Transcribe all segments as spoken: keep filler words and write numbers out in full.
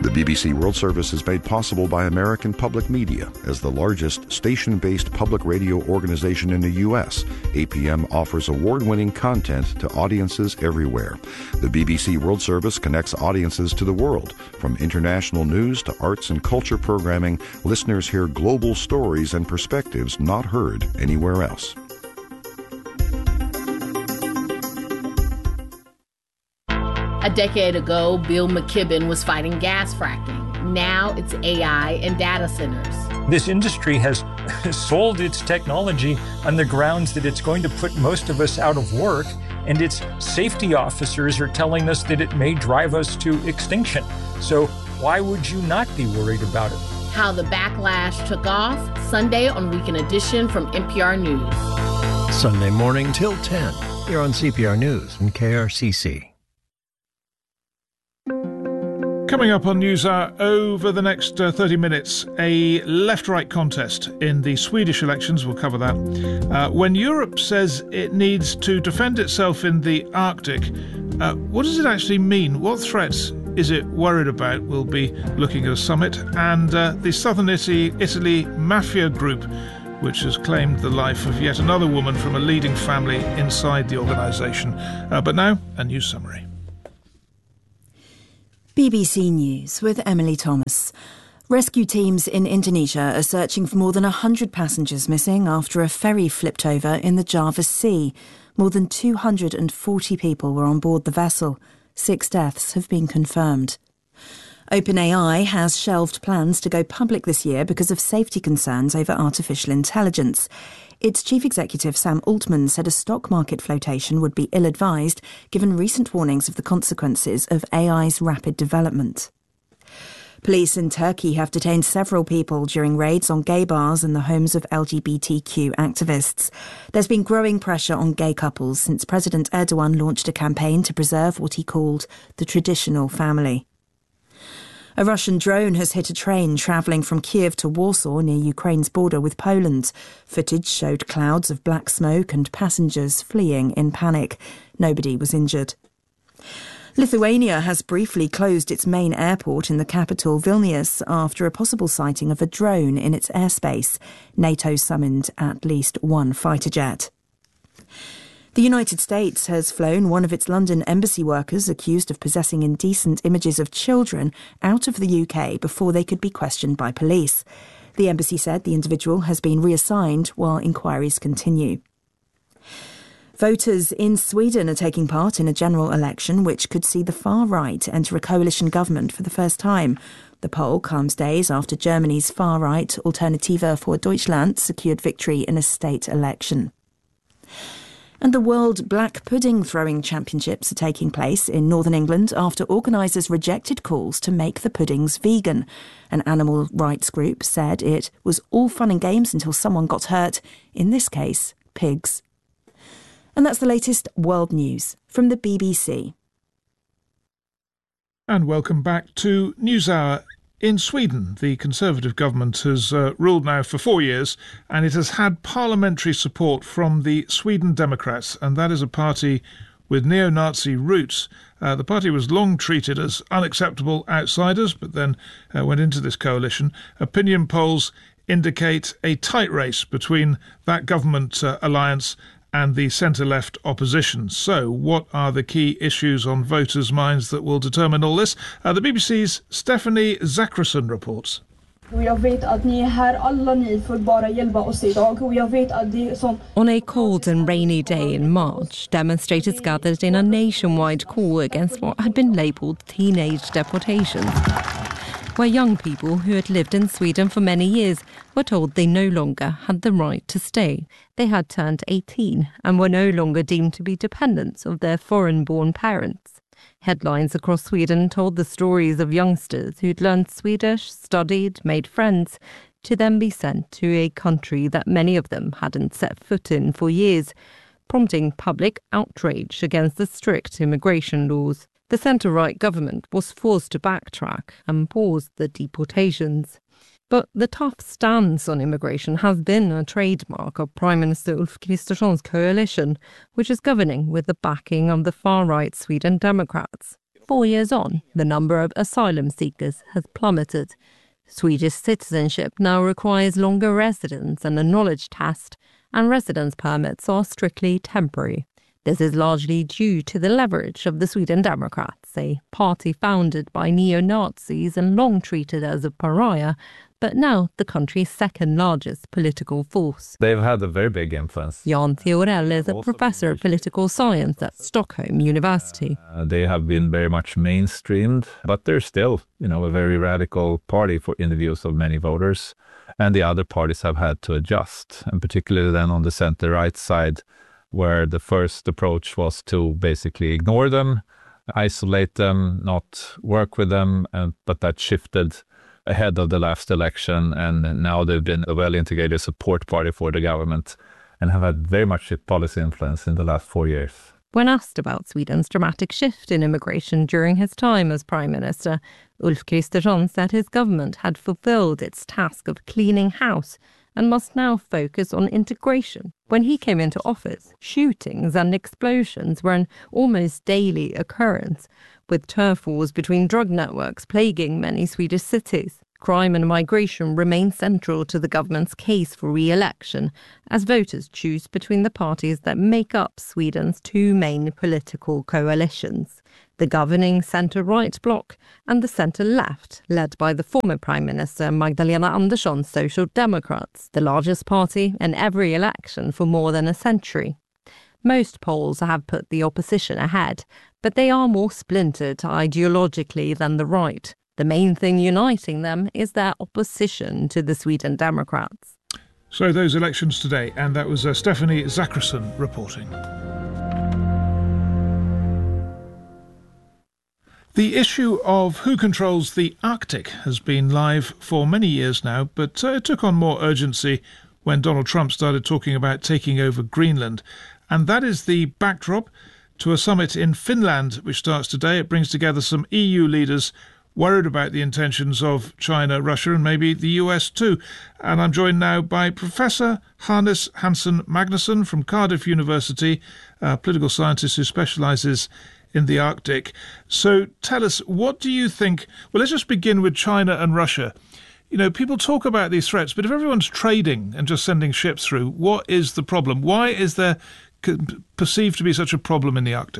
The B B C World Service is made possible by American Public Media. As the largest station-based public radio organization in the U S, A P M offers award-winning content to audiences everywhere. The B B C World Service connects audiences to the world. From international news to arts and culture programming, listeners hear global stories and perspectives not heard anywhere else. A decade ago, Bill McKibben was fighting gas fracking. Now it's A I and data centers. This industry has sold its technology on the grounds that it's going to put most of us out of work, and its safety officers are telling us that it may drive us to extinction. So why would you not be worried about it? How the backlash took off, Sunday on Weekend Edition from N P R News. Sunday morning till ten, here on C P R News and K R C C. Coming up on NewsHour over the next uh, thirty minutes, a left-right contest in the Swedish elections. We'll cover that. Uh, when Europe says it needs to defend itself in the Arctic, uh, what does it actually mean? What threats is it worried about? We'll be looking at a summit. And uh, the Southern Italy, Italy Mafia Group, which has claimed the life of yet another woman from a leading family inside the organisation. Uh, but now, a news summary. B B C News with Emily Thomas. Rescue teams in Indonesia are searching for more than one hundred passengers missing after a ferry flipped over in the Java Sea. More than two hundred forty people were on board the vessel. Six deaths have been confirmed. OpenAI has shelved plans to go public this year because of safety concerns over artificial intelligence. Its chief executive, Sam Altman, said a stock market flotation would be ill-advised given recent warnings of the consequences of A I's rapid development. Police in Turkey have detained several people during raids on gay bars and the homes of L G B T Q activists. There's been growing pressure on gay couples since President Erdogan launched a campaign to preserve what he called the traditional family. A Russian drone has hit a train travelling from Kiev to Warsaw near Ukraine's border with Poland. Footage showed clouds of black smoke and passengers fleeing in panic. Nobody was injured. Lithuania has briefly closed its main airport in the capital Vilnius after a possible sighting of a drone in its airspace. NATO summoned at least one fighter jet. The United States has flown one of its London embassy workers accused of possessing indecent images of children out of the U K before they could be questioned by police. The embassy said the individual has been reassigned while inquiries continue. Voters in Sweden are taking part in a general election which could see the far right enter a coalition government for the first time. The poll comes days after Germany's far right Alternative for Deutschland secured victory in a state election. And the World Black Pudding Throwing Championships are taking place in Northern England after organisers rejected calls to make the puddings vegan. An animal rights group said it was all fun and games until someone got hurt, in this case, pigs. And that's the latest world news from the B B C. And welcome back to NewsHour. In Sweden, the Conservative government has uh, ruled now for four years, and it has had parliamentary support from the Sweden Democrats, and that is a party with neo-Nazi roots. Uh, the party was long treated as unacceptable outsiders, but then uh, went into this coalition. Opinion polls indicate a tight race between that government uh, alliance and the centre-left opposition. So what are the key issues on voters' minds that will determine all this? Uh, the B B C's Stephanie Zachrison reports. On a cold and rainy day in March, demonstrators gathered in a nationwide call against what had been labelled teenage deportations, where young people who had lived in Sweden for many years were told they no longer had the right to stay. They had turned eighteen and were no longer deemed to be dependents of their foreign-born parents. Headlines across Sweden told the stories of youngsters who'd learned Swedish, studied, made friends, to then be sent to a country that many of them hadn't set foot in for years, prompting public outrage against the strict immigration laws. The centre-right government was forced to backtrack and pause the deportations. But the tough stance on immigration has been a trademark of Prime Minister Ulf Kristersson's coalition, which is governing with the backing of the far-right Sweden Democrats. four years on, the number of asylum seekers has plummeted. Swedish citizenship now requires longer residence and a knowledge test, and residence permits are strictly temporary. This is largely due to the leverage of the Sweden Democrats, a party founded by neo-Nazis and long treated as a pariah, but now the country's second largest political force. They've had a very big influence. Jan Theorell is a professor of political science at Stockholm University. Uh, they have been very much mainstreamed, but they're still, you know, a very radical party for in the views of many voters. And the other parties have had to adjust, and particularly then on the center-right side, where the first approach was to basically ignore them, isolate them, not work with them, and, but that shifted ahead of the last election, and now they've been a well-integrated support party for the government and have had very much policy influence in the last four years. When asked about Sweden's dramatic shift in immigration during his time as Prime Minister, Ulf Kristersson said his government had fulfilled its task of cleaning house and must now focus on integration. When he came into office, shootings and explosions were an almost daily occurrence, with turf wars between drug networks plaguing many Swedish cities. Crime and migration remain central to the government's case for re-election, as voters choose between the parties that make up Sweden's two main political coalitions, the governing centre-right bloc and the centre-left, led by the former Prime Minister Magdalena Andersson's Social Democrats, the largest party in every election for more than a century. Most polls have put the opposition ahead, but they are more splintered ideologically than the right. The main thing uniting them is their opposition to the Sweden Democrats. So those elections today, and that was uh, Stephanie Zachrisson reporting. The issue of who controls the Arctic has been live for many years now, but uh, it took on more urgency when Donald Trump started talking about taking over Greenland. And that is the backdrop to a summit in Finland, which starts today. It brings together some E U leaders worried about the intentions of China, Russia, and maybe the U S too. And I'm joined now by Professor Hannes Hansen Magnusson from Cardiff University, a political scientist who specialises in the Arctic. So tell us, what do you think? Well, let's just begin with China and Russia. You know, people talk about these threats, but if everyone's trading and just sending ships through, what is the problem? Why is there perceived to be such a problem in the Arctic?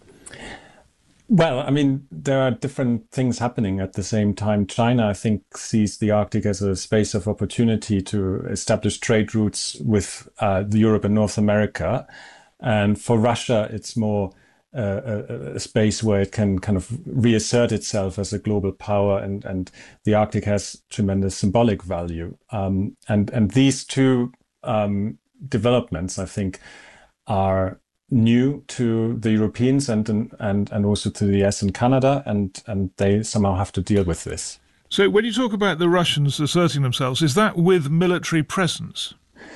Well, I mean, there are different things happening at the same time. China, I think, sees the Arctic as a space of opportunity to establish trade routes with uh, Europe and North America. And for Russia, it's more uh, a, a space where it can kind of reassert itself as a global power. And, and the Arctic has tremendous symbolic value. Um, and, and these two um, developments, I think, are new to the Europeans and and and also to the U S and Canada, and and they somehow have to deal with this. So when you talk about the Russians asserting themselves, is that with military presence?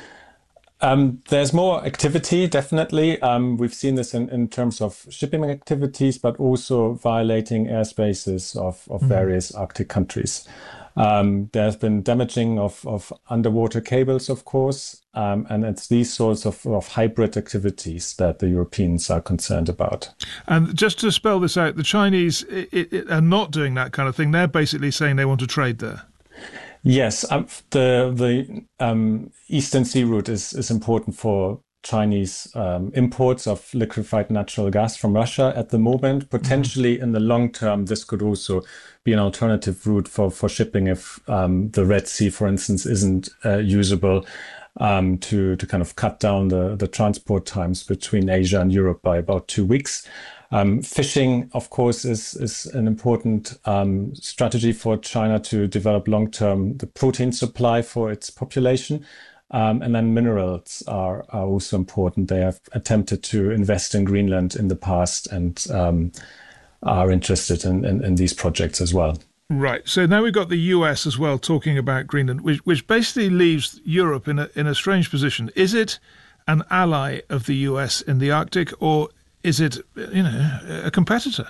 Um, there's more activity, definitely. Um, we've seen this in, in terms of shipping activities, but also violating airspaces of, of mm. various Arctic countries. Um, there's been damaging of, of underwater cables, of course, um, and it's these sorts of, of hybrid activities that the Europeans are concerned about. And just to spell this out, the Chinese it, it, are not doing that kind of thing. They're basically saying they want to trade there. Yes, um, the the um, Eastern Sea route is, is important for Chinese um, imports of liquefied natural gas from Russia at the moment. Potentially mm-hmm. in the long term, this could also be an alternative route for, for shipping if um, the Red Sea, for instance, isn't uh, usable um, to, to kind of cut down the, the transport times between Asia and Europe by about two weeks. Um, fishing, of course, is, is an important um, strategy for China to develop long-term the protein supply for its population. Um, and then minerals are, are also important. They have attempted to invest in Greenland in the past and um, are interested in, in, in these projects as well. Right. So now we've got the U S as well talking about Greenland, which, which basically leaves Europe in a, in a strange position. Is it an ally of the U S in the Arctic, or is it, you know, a competitor?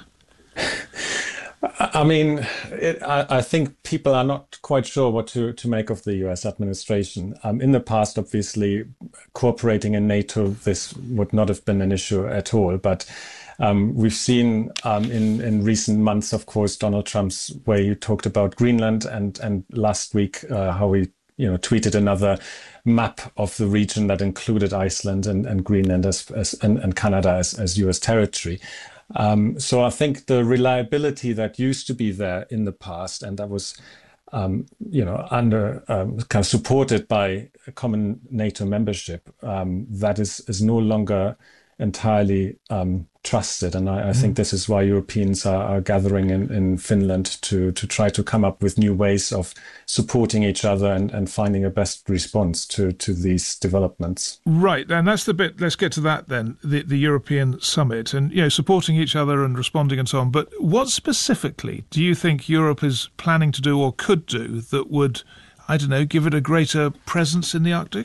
I mean, it, I, I think people are not quite sure what to, to make of the U S administration. Um, in the past, obviously, cooperating in NATO, this would not have been an issue at all. But Um, we've seen um, in, in recent months, of course, Donald Trump's way he talked about Greenland, and, and last week uh, how he you know, tweeted another map of the region that included Iceland and, and Greenland as, as and, and Canada as, as U S territory. Um, so I think the reliability that used to be there in the past, and that was, um, you know, under um, kind of supported by a common NATO membership, um, that is is no longer entirely um, trusted. And I, I think this is why Europeans are, are gathering in, in Finland to to try to come up with new ways of supporting each other and, and finding a best response to, to these developments. Right, and that's the bit, let's get to that then, the, the European summit and, you know, supporting each other and responding and so on. But what specifically do you think Europe is planning to do or could do that would, I don't know, give it a greater presence in the Arctic?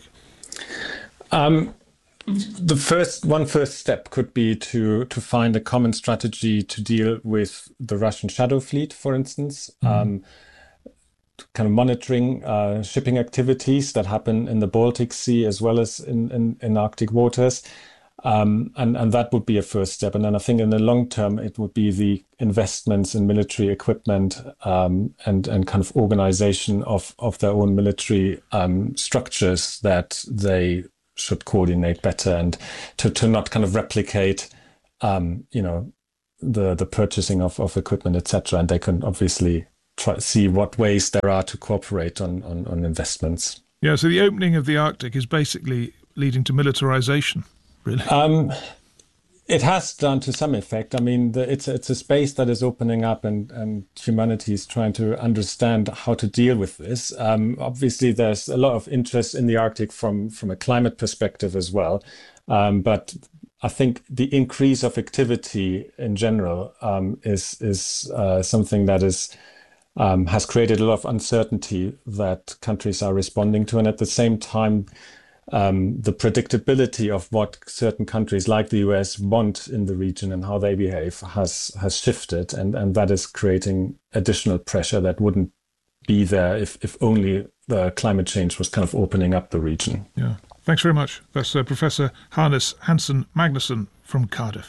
Um The first one first step could be to to find a common strategy to deal with the Russian Shadow Fleet, for instance, mm-hmm. um, kind of monitoring uh, shipping activities that happen in the Baltic Sea as well as in, in, in Arctic waters. Um, and, and that would be a first step. And then I think in the long term, it would be the investments in military equipment um, and, and kind of organization of, of their own military um, structures that they should coordinate better, and to, to not kind of replicate, um, you know, the the purchasing of, of equipment, et cetera. And they can obviously try see what ways there are to cooperate on, on, on investments. Yeah, so the opening of the Arctic is basically leading to militarization, really. Um, it has done to some effect. I mean, the, it's it's a space that is opening up, and, and humanity is trying to understand how to deal with this. Um, obviously, there's a lot of interest in the Arctic from, from a climate perspective as well. Um, but I think the increase of activity in general um, is is uh, something that is um, has created a lot of uncertainty that countries are responding to, and at the same time, Um, the predictability of what certain countries like the U S want in the region and how they behave has has shifted, and, and that is creating additional pressure that wouldn't be there if, if only the climate change was kind of opening up the region. Yeah, thanks very much. That's uh, Professor Hannes Hansen Magnusson from Cardiff.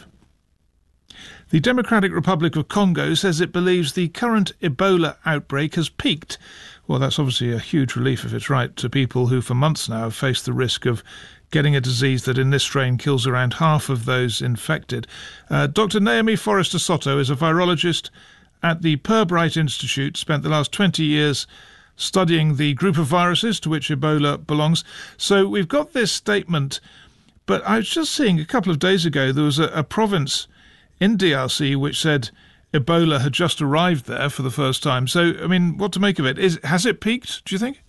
The Democratic Republic of Congo says it believes the current Ebola outbreak has peaked. Well, that's obviously a huge relief if it's right to people who for months now have faced the risk of getting a disease that in this strain kills around half of those infected. Uh, Doctor Naomi Forrester Soto is a virologist at the Pirbright Institute, spent the last twenty years studying the group of viruses to which Ebola belongs. So we've got this statement, but I was just seeing a couple of days ago there was a, a province in D R C which said Ebola had just arrived there for the first time. So, I mean, what to make of it? Is has it peaked, do you think?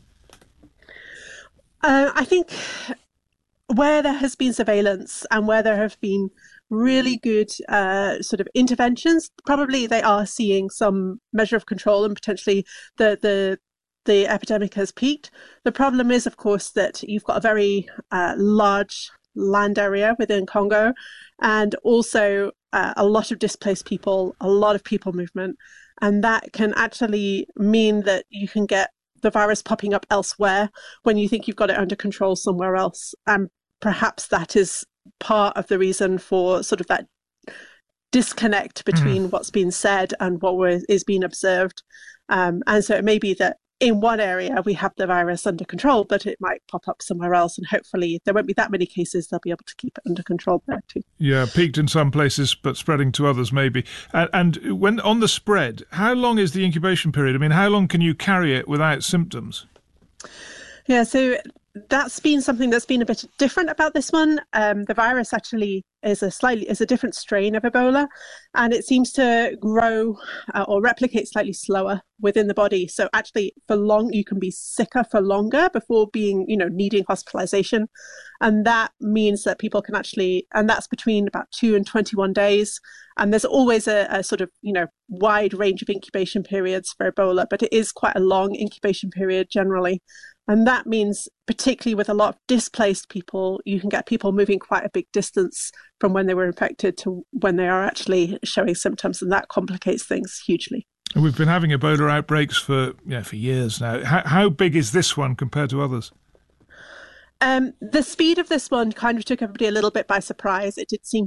Uh, I think where there has been surveillance and where there have been really good uh, sort of interventions, probably they are seeing some measure of control, and potentially the, the, the epidemic has peaked. The problem is, of course, that you've got a very uh, large land area within Congo, and also uh, a lot of displaced people, a lot of people movement, and that can actually mean that you can get the virus popping up elsewhere when you think you've got it under control somewhere else. And perhaps that is part of the reason for sort of that disconnect between mm. what's been said and what is being observed. Um, and so it may be that in one area we have the virus under control, but it might pop up somewhere else, and hopefully there won't be that many cases. They'll be able to keep it under control there too. Yeah, peaked in some places, but spreading to others maybe. And, and when on the spread, how long is the incubation period? I mean, how long can you carry it without symptoms? Yeah, so that's been something that's been a bit different about this one. Um, the virus actually is a slightly is a different strain of Ebola, and it seems to grow uh, or replicate slightly slower within the body. So actually, for long, you can be sicker for longer before being, you know, needing hospitalization, and that means that people can actually, and that's between about two and twenty-one days. And there's always a, a sort of, you know, wide range of incubation periods for Ebola, but it is quite a long incubation period generally. And that means, particularly with a lot of displaced people, you can get people moving quite a big distance from when they were infected to when they are actually showing symptoms, and that complicates things hugely. And we've been having Ebola outbreaks for yeah for years now. How, how big is this one compared to others? Um, the speed of this one kind of took everybody a little bit by surprise. It did seem to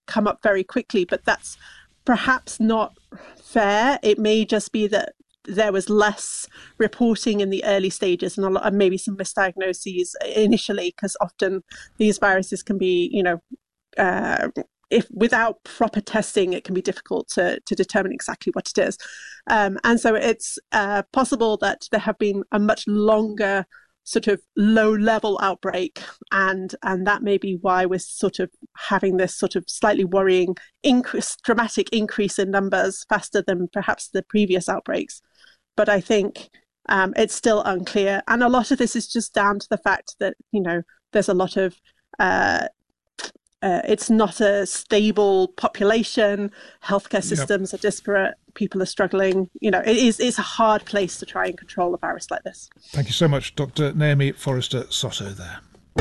come up very quickly, but that's perhaps not fair. It may just be that there was less reporting in the early stages and a lot, and maybe some misdiagnoses initially, because often these viruses can be, you know, uh, if without proper testing, it can be difficult to, to determine exactly what it is. Um, and so it's uh, possible that there have been a much longer sort of low-level outbreak, and and that may be why we're sort of having this sort of slightly worrying increase, dramatic increase in numbers faster than perhaps the previous outbreaks. But I think um, it's still unclear, and a lot of this is just down to the fact that, you know, there's a lot of uh, uh, it's not a stable population. Healthcare systems yep. are disparate. People are struggling. You know, it is it's a hard place to try and control a virus like this. Thank you so much, Doctor Naomi Forrester-Sotto there.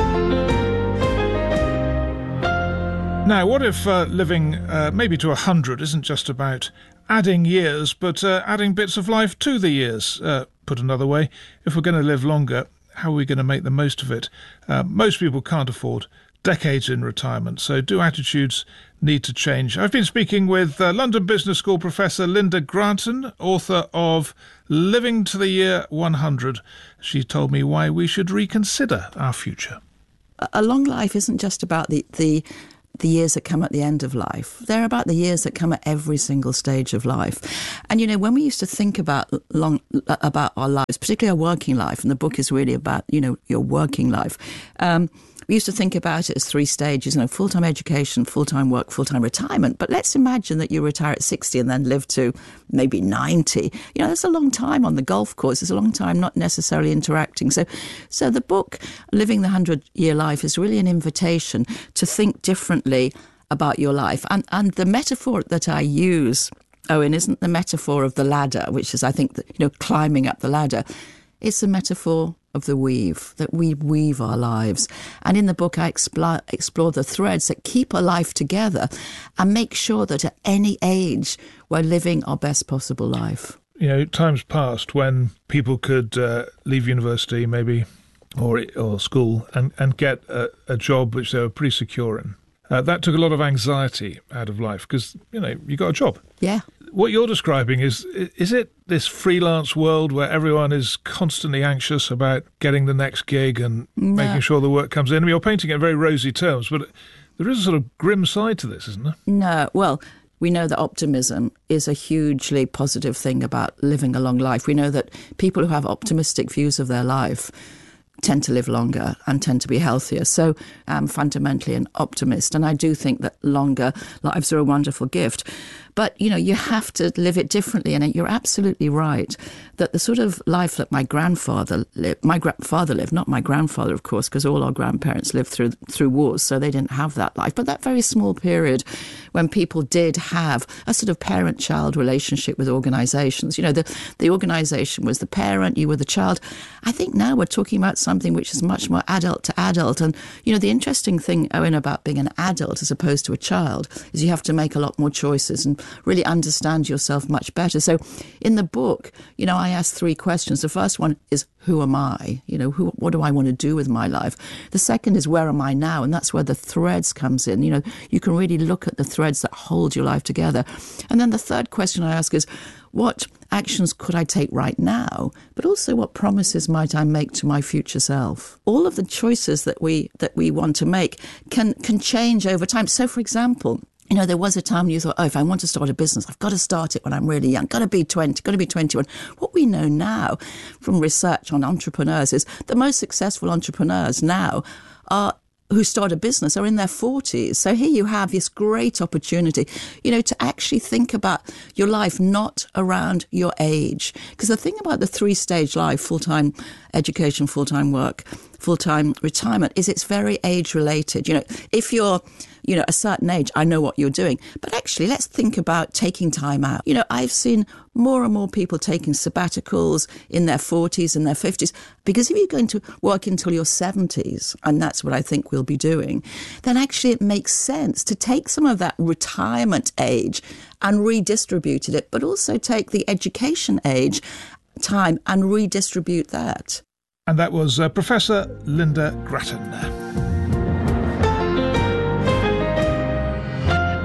Now, what if uh, living uh, maybe to one hundred isn't just about adding years, but uh, adding bits of life to the years? Uh, put another way, if we're going to live longer, how are we going to make the most of it? Uh, most people can't afford decades in retirement, so do attitudes need to change? I've been speaking with uh, London Business School professor Linda Grattan, author of Living to the Year one hundred. She told me why we should reconsider our future. A long life isn't just about the, the the years that come at the end of life. They're about the years that come at every single stage of life. And, you know, when we used to think about long about our lives, particularly our working life, and the book is really about, you know, your working life, um, we used to think about it as three stages, you know, full-time education, full-time work, full-time retirement. But let's imagine that you retire at sixty and then live to maybe ninety. You know, that's a long time on the golf course. It's a long time not necessarily interacting. So so the book, Living the hundred-Year Life, is really an invitation to think differently about your life. And, and the metaphor that I use, Owen, isn't the metaphor of the ladder, which is, I think, the, you know, climbing up the ladder. It's a metaphor of the weave, that we weave our lives. And in the book, I explore, explore the threads that keep our life together and make sure that at any age, we're living our best possible life. You know, times past when people could uh, leave university maybe or or school and, and get a, a job which they were pretty secure in. Uh, that took a lot of anxiety out of life because, you know, you got a job. Yeah. What you're describing is, is it this freelance world where everyone is constantly anxious about getting the next gig and no. making sure the work comes in? I mean, you're painting it in very rosy terms, but there is a sort of grim side to this, isn't there? No, well, we know that optimism is a hugely positive thing about living a long life. We know that people who have optimistic views of their life tend to live longer and tend to be healthier. So I'm fundamentally an optimist, and I do think that longer lives are a wonderful gift. But, you know, you have to live it differently. And you're absolutely right that the sort of life that my grandfather lived, my grandfather lived, not my grandfather, of course, because all our grandparents lived through through wars, so they didn't have that life. But that very small period when people did have a sort of parent-child relationship with organisations, you know, the, the organisation was the parent, you were the child. I think now we're talking about something which is much more adult to adult. And, you know, the interesting thing, Owen, about being an adult as opposed to a child is you have to make a lot more choices and really understand yourself much better. So in the book, you know, I ask three questions. The first one is, who am I? You know, who, what do I want to do with my life? The second is, where am I now? And that's where the threads comes in. You know, you can really look at the threads that hold your life together. And then the third question I ask is, what actions could I take right now? But also, what promises might I make to my future self? All of the choices that we that we want to make can can change over time. So, for example, you know, there was a time when you thought, oh, if I want to start a business, I've got to start it when I'm really young. Got to be twenty, got to be twenty-one. What we know now from research on entrepreneurs is the most successful entrepreneurs now are who start a business are in their forties. So here you have this great opportunity, you know, to actually think about your life not around your age. Because the thing about the three-stage life, full-time education, full-time work, full-time retirement, is it's very age-related. You know, if you're, you know, a certain age, I know what you're doing. But actually, let's think about taking time out. You know, I've seen more and more people taking sabbaticals in their forties and their fifties, because if you're going to work until your seventies, and that's what I think we'll be doing, then actually it makes sense to take some of that retirement age and redistribute it, but also take the education age time and redistribute that. And that was uh, Professor Linda Grattan.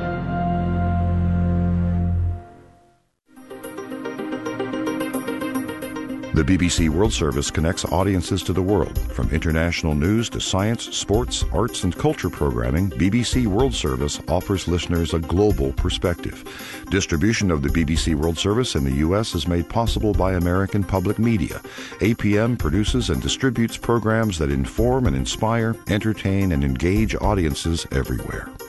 The B B C World Service connects audiences to the world. From international news to science, sports, arts, and culture programming, B B C World Service offers listeners a global perspective. Distribution of the B B C World Service in the U S is made possible by American Public Media. A P M produces and distributes programs that inform and inspire, entertain, and engage audiences everywhere.